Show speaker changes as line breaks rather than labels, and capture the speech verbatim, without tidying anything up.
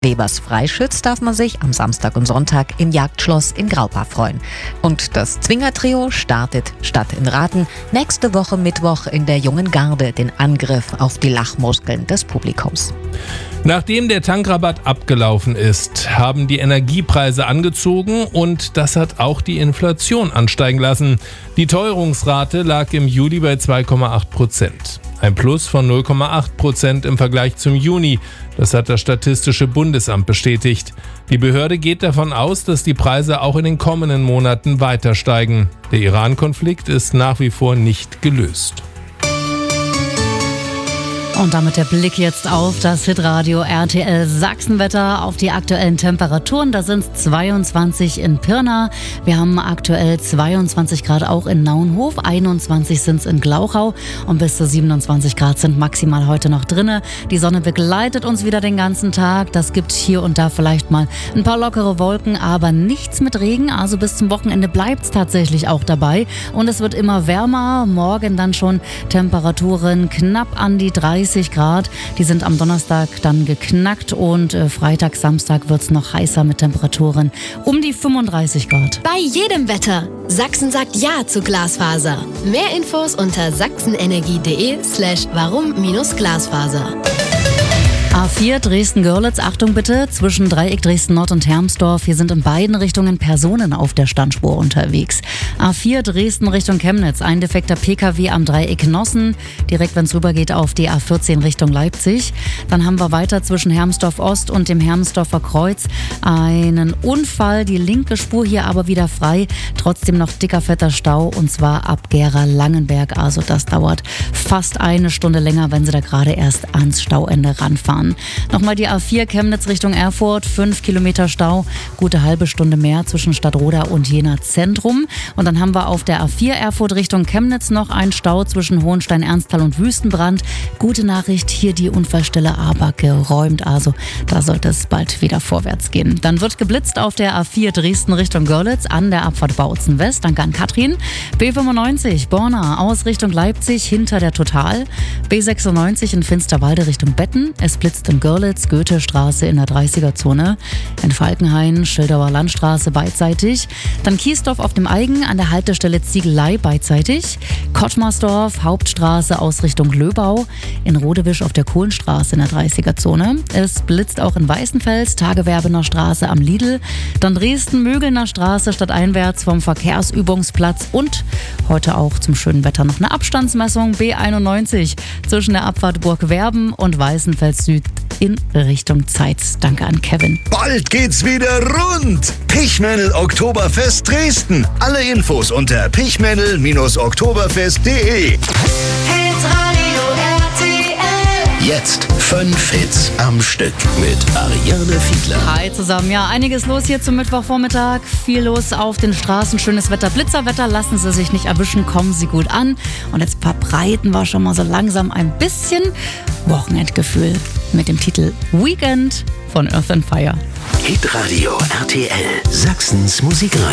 Webers Freischütz darf man sich am Samstag und Sonntag im Jagdschloss in Graupa freuen. Und das Zwingertrio startet statt in Raten nächste Woche Mittwoch in der Jungen Garde den Angriff auf die Lachmuskeln des Publikums.
Nachdem der Tankrabatt abgelaufen ist, haben die Energiepreise angezogen und das hat auch die Inflation ansteigen lassen. Die Teuerungsrate lag im Juli bei zwei Komma acht Prozent. Ein Plus von null Komma acht Prozent im Vergleich zum Juni. Das hat das Statistische Bundesamt bestätigt. Die Behörde geht davon aus, dass die Preise auch in den kommenden Monaten weiter steigen. Der Iran-Konflikt ist nach wie vor nicht gelöst.
Und damit der Blick jetzt auf das Hitradio R T L Sachsenwetter, auf die aktuellen Temperaturen. Da sind es zweiundzwanzig in Pirna. Wir haben aktuell zweiundzwanzig Grad auch in Naunhof, einundzwanzig sind es in Glauchau und bis zu siebenundzwanzig Grad sind maximal heute noch drinne. Die Sonne begleitet uns wieder den ganzen Tag. Das gibt hier und da vielleicht mal ein paar lockere Wolken, aber nichts mit Regen. Also bis zum Wochenende bleibt es tatsächlich auch dabei. Und es wird immer wärmer. Morgen dann schon Temperaturen knapp an die dreißig Grad. Die sind am Donnerstag dann geknackt und äh, Freitag, Samstag wird es noch heißer mit Temperaturen um die fünfunddreißig Grad.
Bei jedem Wetter. Sachsen sagt Ja zu Glasfaser. Mehr Infos unter sachsenenergie.de slash warum minus Glasfaser.
A vier Dresden-Görlitz, Achtung bitte, zwischen Dreieck Dresden-Nord und Hermsdorf. Hier sind in beiden Richtungen Personen auf der Standspur unterwegs. A vier Dresden Richtung Chemnitz, ein defekter P K W am Dreieck Nossen, direkt wenn es rübergeht auf die A vierzehn Richtung Leipzig. Dann haben wir weiter zwischen Hermsdorf-Ost und dem Hermsdorfer Kreuz einen Unfall, die linke Spur hier aber wieder frei. Trotzdem noch dicker, fetter Stau und zwar ab Gera-Langenberg. Also das dauert fast eine Stunde länger, wenn Sie da gerade erst ans Stauende ranfahren. Nochmal die A vier Chemnitz Richtung Erfurt, fünf Kilometer Stau, gute halbe Stunde mehr zwischen Stadtroda und Jena Zentrum. Und dann haben wir auf der A vier Erfurt Richtung Chemnitz noch einen Stau zwischen Hohenstein-Ernsthal und Wüstenbrand. Gute Nachricht, hier die Unfallstelle aber geräumt, also da sollte es bald wieder vorwärts gehen. Dann wird geblitzt auf der A vier Dresden Richtung Görlitz an der Abfahrt Bautzen West. Danke an Katrin. B fünfundneunzig Borna aus Richtung Leipzig hinter der Total. B sechsundneunzig in Finsterwalde Richtung Betten. Es blitzt in Görlitz, Goethestraße in der dreißiger-Zone. In Falkenhain, Schildauer Landstraße beidseitig. Dann Kiesdorf auf dem Eigen an der Haltestelle Ziegelei beidseitig. Kottmarsdorf, Hauptstraße aus Richtung Löbau. In Rodewisch auf der Kohlenstraße in der dreißiger-Zone. Es blitzt auch in Weißenfels, Tagewerbener Straße am Lidl. Dann Dresden, Mögelner Straße stadteinwärts vom Verkehrsübungsplatz. Und heute auch zum schönen Wetter noch eine Abstandsmessung B einundneunzig zwischen der Abfahrt Burg Werben und Weißenfels Süd in Richtung Zeitz. Danke an Kevin.
Bald geht's wieder rund. Pichmännel Oktoberfest Dresden. Alle Infos unter pichmännel Bindestrich oktoberfest punkt de.
Hitradio R T L.
Jetzt fünf Hits am Stück mit Ariane Fiedler.
Hi zusammen. Ja, einiges los hier zum Mittwochvormittag. Viel los auf den Straßen. Schönes Wetter, Blitzerwetter. Lassen Sie sich nicht erwischen. Kommen Sie gut an. Und jetzt verbreiten wir schon mal so langsam ein bisschen Wochenendgefühl mit dem Titel Weekend von Earth and Fire.
Hitradio R T L. Sachsens Musikradio.